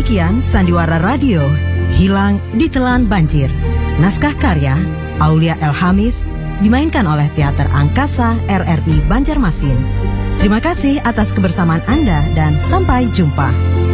Demikian Sandiwara Radio, Hilang Ditelan Banjir. Naskah karya Aulia Elhamis, dimainkan oleh Teater Angkasa RRI Banjarmasin. Terima kasih atas kebersamaan Anda dan sampai jumpa.